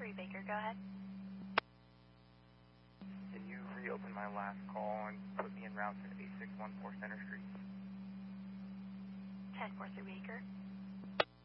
1043 Baker, go ahead. Can you reopen my last call and put me en route to 8614 Center Street? 1043 Baker.